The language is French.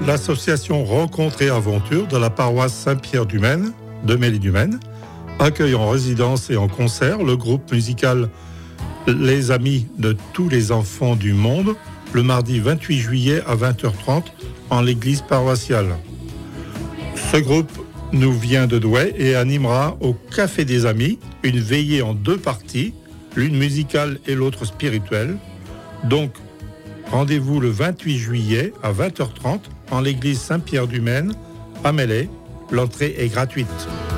l'association Rencontres et Aventures de la paroisse Saint-Pierre du Maine, de Mélie-du-Maine, accueille en résidence et en concert le groupe musical Les Amis de tous les enfants du monde, le mardi 28 juillet à 20h30 en l'église paroissiale. Ce groupe nous vient de Douai et animera au Café des Amis une veillée en 2 parties, l'une musicale et l'autre spirituelle. Donc, rendez-vous le 28 juillet à 20h30 en l'église Saint-Pierre du Maine à Melay. L'entrée est gratuite.